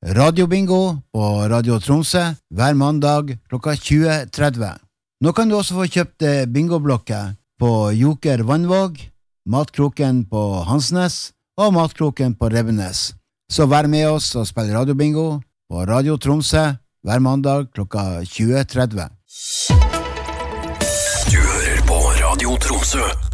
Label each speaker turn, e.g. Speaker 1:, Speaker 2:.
Speaker 1: Radiobingo på Radio Tromsø hver mandag klokka 20:30. Nå kan du også få kjøpt bingoblokker på Joker Vannvåg, Matkroken på Hansnes og Matkroken på Revenes. Så vær med oss og spill radiobingo på Radio Tromsø hver mandag klokka 20:30.
Speaker 2: Du hører på Radio Tromsø.